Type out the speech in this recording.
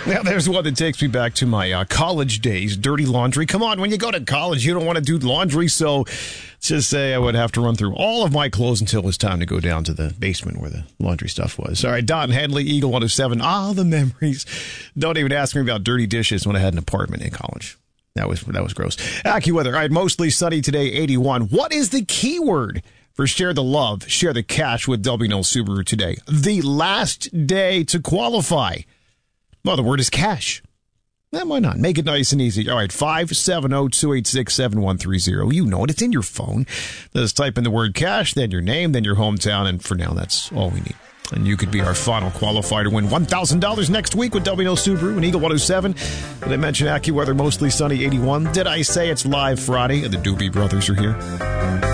Now, there's one that takes me back to my college days, dirty laundry. Come on, when you go to college, you don't want to do laundry, so let's just say I would have to run through all of my clothes until it was time to go down to the basement where the laundry stuff was. All right, Don Henley, Eagle 107. The memories. Don't even ask me about dirty dishes when I had an apartment in college. That was gross. AccuWeather. All right, mostly sunny today, 81. What is the keyword for share the love, share the cash with W&L Subaru today? The last day to qualify. Well, the word is cash. Why not? Make it nice and easy. All right, 570-286-7130. You know it. It's in your phone. Just type in the word cash, then your name, then your hometown, and for now, that's all we need. And you could be our final qualifier to win $1,000 next week with W&L Subaru and Eagle 107. Did I mention AccuWeather, mostly sunny, 81? Did I say it's live Friday and the Doobie Brothers are here?